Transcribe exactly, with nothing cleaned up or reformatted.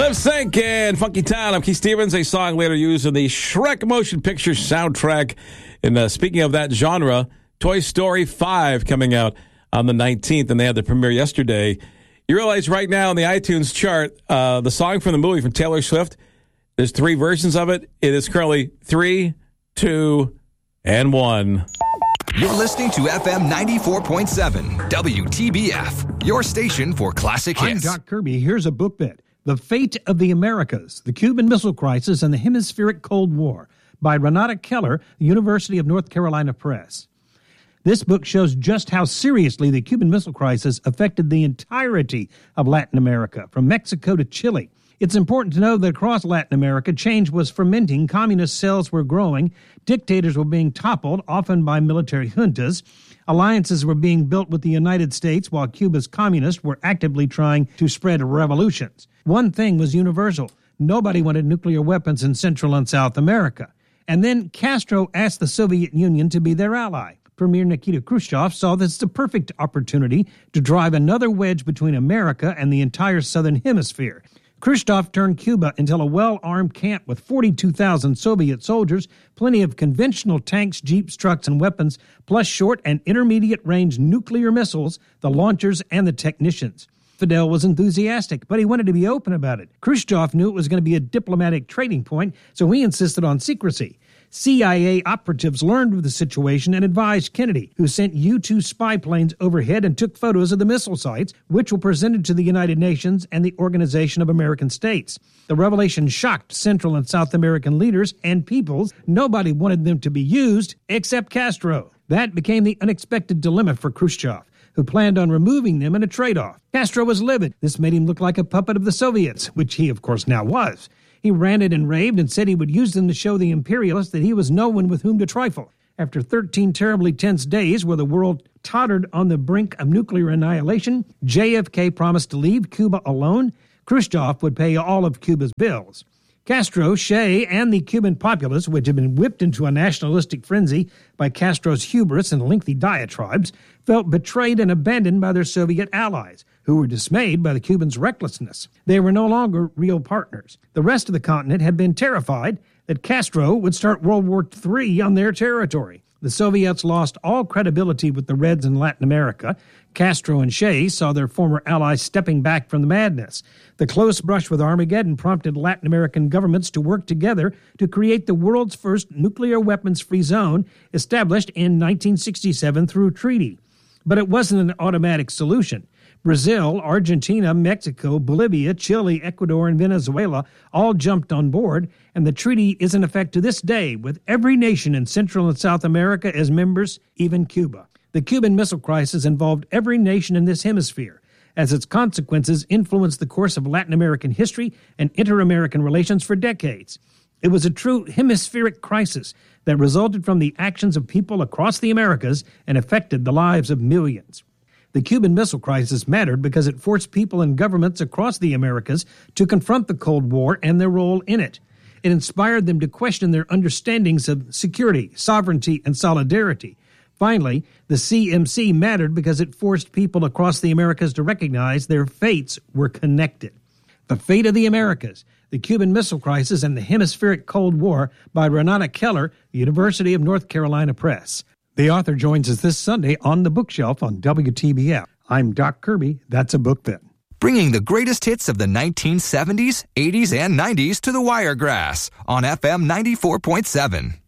Lip Sync and Funky Town. I'm Keith Stevens, a song later used in the Shrek motion picture soundtrack. And uh, speaking of that genre, Toy Story five coming out on the nineteenth, and they had the premiere yesterday. You realize right now on the iTunes chart, uh, the song from the movie from Taylor Swift, there's three versions of it. It is currently three, two, and one. You're listening to F M ninety-four point seven, W T B F, your station for classic hits. I'm Doc Kirby. Here's a book bit. The Fate of the Americas, The Cuban Missile Crisis and the Hemispheric Cold War by Renata Keller, University of North Carolina Press. This book shows just how seriously the Cuban Missile Crisis affected the entirety of Latin America, from Mexico to Chile. It's important to know that across Latin America, change was fermenting, communist cells were growing, dictators were being toppled, often by military juntas, alliances were being built with the United States while Cuba's communists were actively trying to spread revolutions. One thing was universal. Nobody wanted nuclear weapons in Central and South America. And then Castro asked the Soviet Union to be their ally. Premier Nikita Khrushchev saw this as the perfect opportunity to drive another wedge between America and the entire Southern Hemisphere. Khrushchev turned Cuba into a well-armed camp with forty-two thousand Soviet soldiers, plenty of conventional tanks, jeeps, trucks, and weapons, plus short and intermediate-range nuclear missiles, the launchers, and the technicians. Fidel was enthusiastic, but he wanted to be open about it. Khrushchev knew it was going to be a diplomatic trading point, so he insisted on secrecy. C I A operatives learned of the situation and advised Kennedy, who sent U two spy planes overhead and took photos of the missile sites, which were presented to the United Nations and the Organization of American States. The revelation shocked Central and South American leaders and peoples. Nobody wanted them to be used except Castro. That became the unexpected dilemma for Khrushchev, who planned on removing them in a trade-off. Castro was livid. This made him look like a puppet of the Soviets, which he, of course, now was. He ranted and raved and said he would use them to show the imperialists that he was no one with whom to trifle. After thirteen terribly tense days where the world tottered on the brink of nuclear annihilation, J F K promised to leave Cuba alone. Khrushchev would pay all of Cuba's bills. Castro, Che, and the Cuban populace, which had been whipped into a nationalistic frenzy by Castro's hubris and lengthy diatribes, felt betrayed and abandoned by their Soviet allies, who were dismayed by the Cubans' recklessness. They were no longer real partners. The rest of the continent had been terrified that Castro would start World War Three on their territory. The Soviets lost all credibility with the Reds in Latin America. Castro and Che saw their former allies stepping back from the madness. The close brush with Armageddon prompted Latin American governments to work together to create the world's first nuclear weapons-free zone, established in nineteen sixty-seven through treaty. But it wasn't an automatic solution. Brazil, Argentina, Mexico, Bolivia, Chile, Ecuador, and Venezuela all jumped on board, and the treaty is in effect to this day, with every nation in Central and South America as members, even Cuba. The Cuban Missile Crisis involved every nation in this hemisphere, as its consequences influenced the course of Latin American history and inter-American relations for decades. It was a true hemispheric crisis that resulted from the actions of people across the Americas and affected the lives of millions. The Cuban Missile Crisis mattered because it forced people and governments across the Americas to confront the Cold War and their role in it. It inspired them to question their understandings of security, sovereignty, and solidarity. Finally, the C M C mattered because it forced people across the Americas to recognize their fates were connected. The Fate of the Americas, The Cuban Missile Crisis and the Hemispheric Cold War by Renata Keller, University of North Carolina Press. The author joins us this Sunday on the bookshelf on W T B F. I'm Doc Kirby. That's a book bit. Bringing the greatest hits of the nineteen seventies, eighties, and nineties to the Wiregrass on F M ninety-four point seven.